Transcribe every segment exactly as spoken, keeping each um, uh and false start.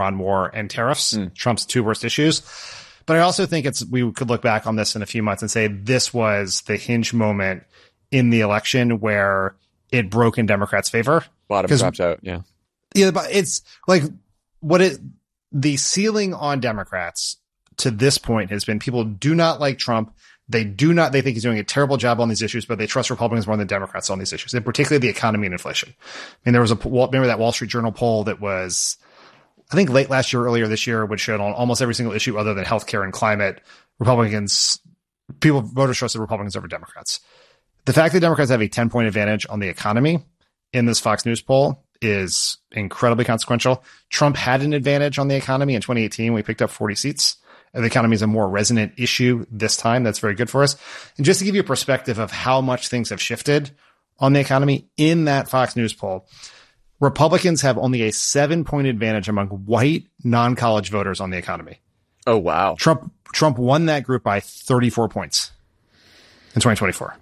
on war and tariffs, Mm. Trump's two worst issues. But I also think it's we could look back on this in a few months and say this was the hinge moment in the election where it broke in Democrats' favor. Bottom drops out, yeah. Yeah, but it's like what it the ceiling on Democrats to this point has been people do not like Trump. They do not, they think he's doing a terrible job on these issues, but they trust Republicans more than Democrats on these issues, and particularly the economy and inflation. I mean, there was a, remember that Wall Street Journal poll that was, I think late last year, earlier this year, which showed on almost every single issue other than healthcare and climate, Republicans, people, voters trusted Republicans over Democrats. The fact that Democrats have a ten point advantage on the economy in this Fox News poll is incredibly consequential. Trump had an advantage on the economy in twenty eighteen. We picked up forty seats. The economy is a more resonant issue this time. That's very good for us. And just to give you a perspective of how much things have shifted on the economy in that Fox News poll, Republicans have only a seven point advantage among white non-college voters on the economy. Oh, wow. Trump, Trump won that group by thirty-four points in twenty twenty-four.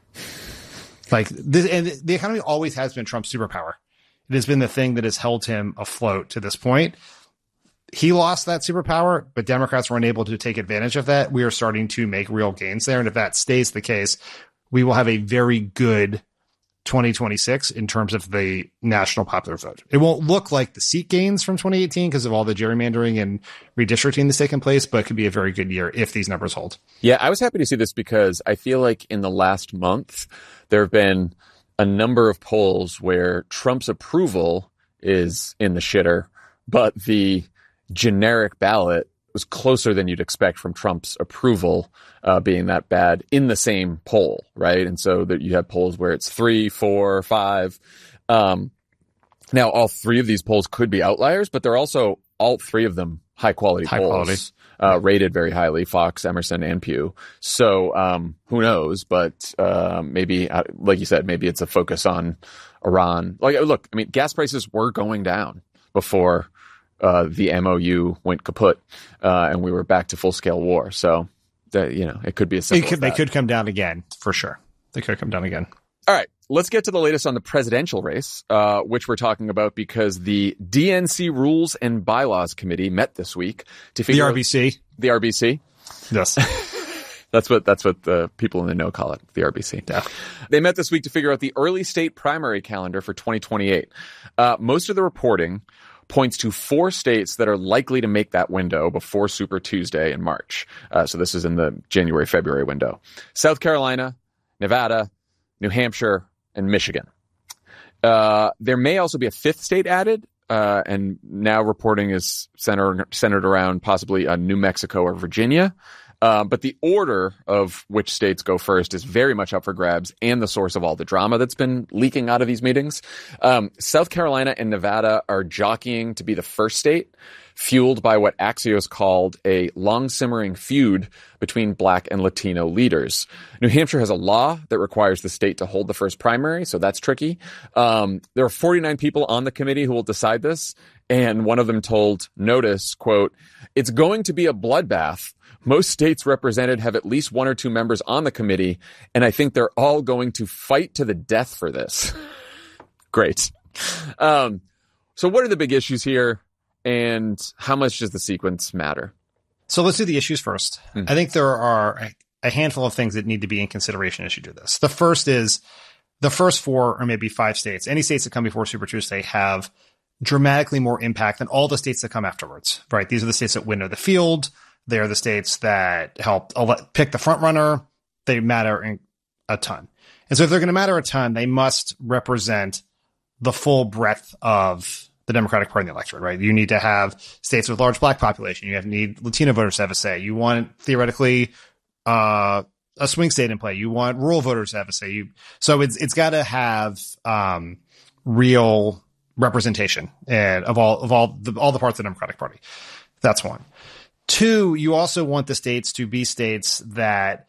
Like this, and the economy always has been Trump's superpower. It has been the thing that has held him afloat to this point. He lost that superpower, but Democrats weren't able to take advantage of that. We are starting to make real gains there. And if that stays the case, we will have a very good twenty twenty-six in terms of the national popular vote. It won't look like the seat gains from twenty eighteen because of all the gerrymandering and redistricting that's taken place, but it could be a very good year if these numbers hold. Yeah, I was happy to see this because I feel like in the last month, there have been a number of polls where Trump's approval is in the shitter, but the generic ballot was closer than you'd expect from Trump's approval uh, being that bad in the same poll, right? And so that you have polls where it's three, four, five. Um, now, all three of these polls could be outliers, but they're also all three of them high quality high polls, quality. Uh, rated very highly, Fox, Emerson, and Pew. So um, who knows? But uh, maybe, uh, like you said, maybe it's a focus on Iran. Like, look, I mean, gas prices were going down before Uh, the M O U went kaput, uh, and we were back to full scale war. So, that, you know, it could be a simple. It could, they could come down again for sure. They could come down again. All right, let's get to the latest on the presidential race, uh, which we're talking about because the D N C Rules and Bylaws Committee met this week to figure the R B C. out the R B C. Yes. That's what that's what the people in the know call it, the R B C. Yeah. They met this week to figure out the early state primary calendar for twenty twenty-eight. Uh, most of the reporting points to four states that are likely to make that window before Super Tuesday in March. Uh, so this is in the January, February window. South Carolina, Nevada, New Hampshire, and Michigan. Uh, there may also be a fifth state added, uh, and now reporting is centered, centered around possibly uh, New Mexico or Virginia. Uh, but the order of which states go first is very much up for grabs and the source of all the drama that's been leaking out of these meetings. Um, South Carolina and Nevada are jockeying to be the first state, fueled by what Axios called a long-simmering feud between Black and Latino leaders. New Hampshire has a law that requires the state to hold the first primary, so that's tricky. Um, there are forty-nine people on the committee who will decide this, and one of them told Notice, quote, "It's going to be a bloodbath. Most states represented have at least one or two members on the committee, and I think they're all going to fight to the death for this." Great. Um, so what are the big issues here, and how much does the sequence matter? So let's do the issues first. Mm. I think there are a handful of things that need to be in consideration as you do this. The first is the first four or maybe five states, any states that come before Super Tuesday, have dramatically more impact than all the states that come afterwards, right? These are the states that winnow the field. They are the states that help ele- pick the front runner. They matter in a ton. And so if they're going to matter a ton, they must represent the full breadth of the Democratic Party in the electorate, right? You need to have states with large Black population. You have need Latino voters to have a say. You want theoretically uh, a swing state in play. You want rural voters to have a say. You, so it's it's got to have um, real representation and of all of all the, all the parts of the Democratic Party. That's one. Two, you also want the states to be states that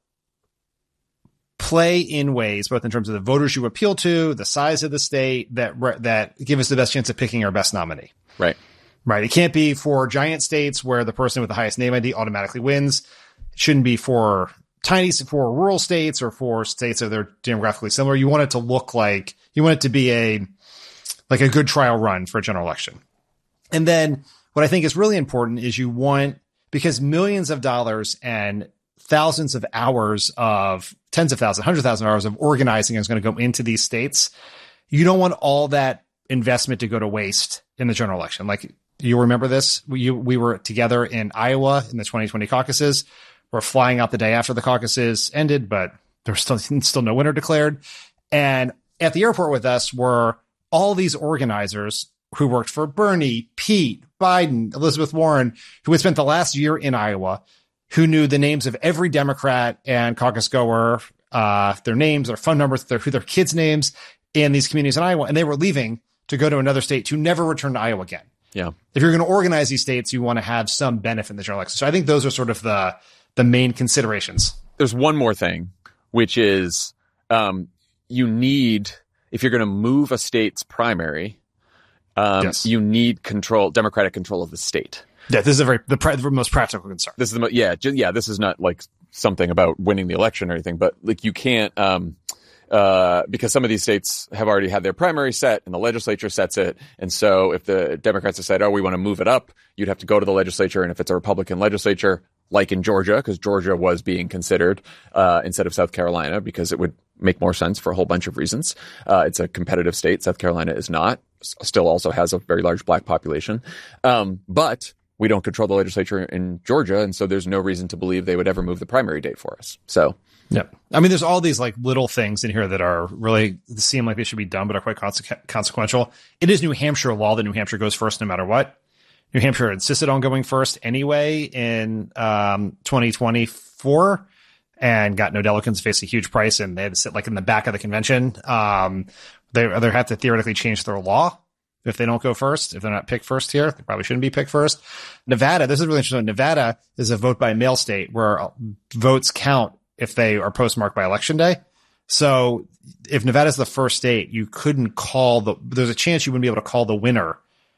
play in ways, both in terms of the voters you appeal to, the size of the state, that that give us the best chance of picking our best nominee. Right. Right. It can't be for giant states where the person with the highest name I D automatically wins. It shouldn't be for tiny, for rural states or for states that are demographically similar. You want it to look like, you want it to be a, like a good trial run for a general election. And then what I think is really important is you want, because millions of dollars and thousands of hours of tens of thousands, hundreds of thousands of hours of organizing is going to go into these states. You don't want all that investment to go to waste in the general election. Like, you remember this? We, we were together in Iowa in the twenty twenty caucuses. We're flying out the day after the caucuses ended, but there was still, still no winner declared. And at the airport with us were all these organizers who worked for Bernie, Pete, Biden, Elizabeth Warren, who had spent the last year in Iowa, who knew the names of every Democrat and caucus goer, uh, their names, their phone numbers, their, who their kids' names in these communities in Iowa. And they were leaving to go to another state to never return to Iowa again. Yeah. If you're going to organize these states, you want to have some benefit in the general election. So I think those are sort of the, the main considerations. There's one more thing, which is, um, you need, if you're going to move a state's primary, um, yes. you need control, Democratic control of the state. Yeah, this is a very the, pra- the most practical concern. This is the mo- yeah, ju- yeah. This is not like something about winning the election or anything, but like you can't, um, uh, because some of these states have already had their primary set and the legislature sets it. And so if the Democrats decide, oh, we want to move it up, you'd have to go to the legislature. And if it's a Republican legislature, like in Georgia, because Georgia was being considered uh, instead of South Carolina, because it would make more sense for a whole bunch of reasons. Uh, it's a competitive state. South Carolina is not. S- still also has a very large black population. Um, but we don't control the legislature in Georgia, and so there's no reason to believe they would ever move the primary date for us. So, yeah. I mean, there's all these like little things in here that are really seem like they should be done, but are quite conse- consequential. It is New Hampshire law that New Hampshire goes first no matter what. New Hampshire insisted on going first anyway in um, twenty twenty-four and got no delegates, faced a huge price, and they had to sit like in the back of the convention. Um, they they have to theoretically change their law if they don't go first. If they're not picked first here, they probably shouldn't be picked first. Nevada, this is really interesting. Nevada is a vote by mail state where votes count if they are postmarked by election day. So if Nevada's the first state, you couldn't call the, there's a chance you wouldn't be able to call the winner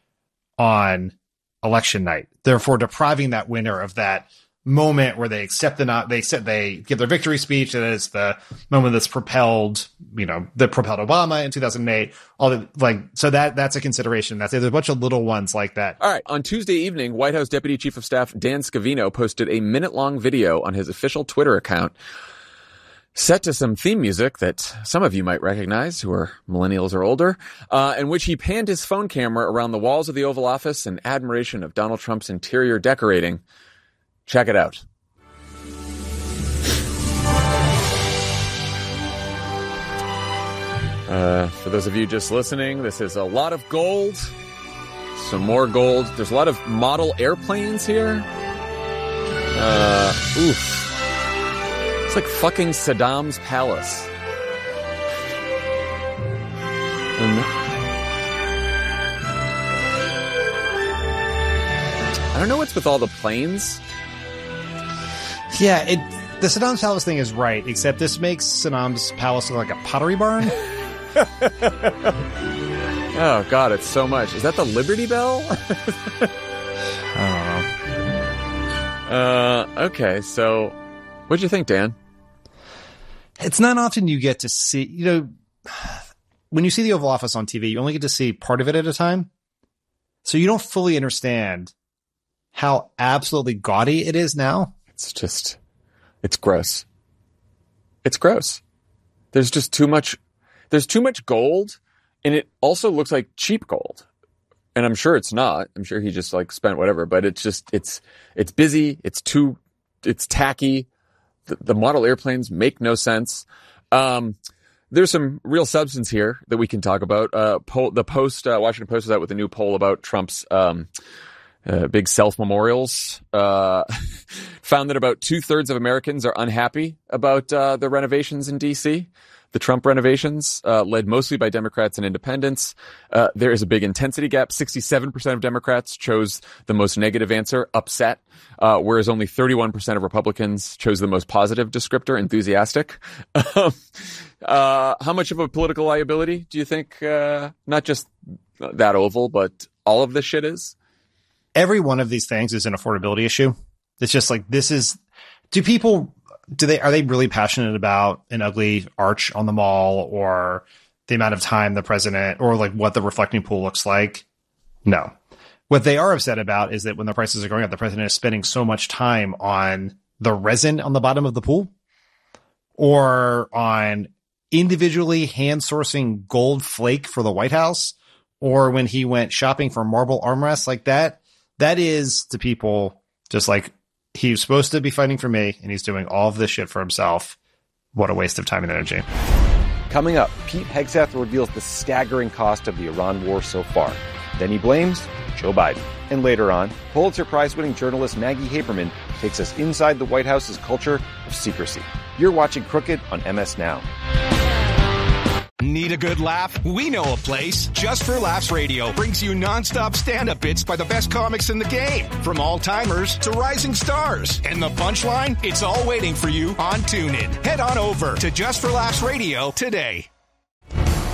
on election night, therefore depriving that winner of that moment where they accept the not they accept they give their victory speech. That is the moment that's propelled, you know, that propelled Obama in two thousand eight. All the like, so that that's a consideration. That's there's a bunch of little ones like that. All right. On Tuesday evening, White House Deputy Chief of Staff Dan Scavino posted a minute-long video on his official Twitter account, set to some theme music that some of you might recognize who are millennials or older, uh, in which he panned his phone camera around the walls of the Oval Office in admiration of Donald Trump's interior decorating. Check it out. Uh, for those of you just listening, this is a lot of gold. Some more gold. There's a lot of model airplanes here. Uh, oof. It's like fucking Saddam's palace. And I don't know what's with all the planes. Yeah, it, the Saddam's palace thing is right, except this makes Saddam's palace look like a pottery barn. Oh, God, it's so much. Is that the Liberty Bell? I don't know. Uh, okay, so what'd you think, Dan? It's not often you get to see, you know, when you see the Oval Office on T V, you only get to see part of it at a time. So you don't fully understand how absolutely gaudy it is now. It's just, it's gross. It's gross. There's just too much, there's too much gold, and it also looks like cheap gold. And I'm sure it's not. I'm sure he just like spent whatever, but it's just, it's, it's busy. It's too, it's tacky. The, the model airplanes make no sense. Um, there's some real substance here that we can talk about. Uh, poll, the Post, uh, Washington Post was out with a new poll about Trump's, um, Uh, big self memorials, uh, found that about two thirds of Americans are unhappy about, uh, the renovations in D C. The Trump renovations, uh, led mostly by Democrats and independents. Uh, there is a big intensity gap. sixty-seven percent of Democrats chose the most negative answer, upset, uh, whereas only thirty-one percent of Republicans chose the most positive descriptor, enthusiastic. uh, how much of a political liability do you think, uh, not just that Oval, but all of this shit is? Every one of these things is an affordability issue. It's just like, this is, do people, do they, are they really passionate about an ugly arch on the mall or the amount of time the president or like what the reflecting pool looks like? No. What they are upset about is that when the prices are going up, the president is spending so much time on the resin on the bottom of the pool or on individually hand sourcing gold flake for the White House, or when he went shopping for marble armrests like that. That is to people just like, he's supposed to be fighting for me and he's doing all of this shit for himself. What a waste of time and energy. Coming up, Pete Hegseth reveals the staggering cost of the Iran war so far. Then he blames Joe Biden. And later on, Pulitzer Prize-winning journalist Maggie Haberman takes us inside the White House's culture of secrecy. You're watching Crooked on M S Now. Need a good laugh? We know a place. Just for Laughs Radio brings you nonstop stand-up bits by the best comics in the game. From all-timers to rising stars. And the punchline? It's all waiting for you on TuneIn. Head on over to Just for Laughs Radio today.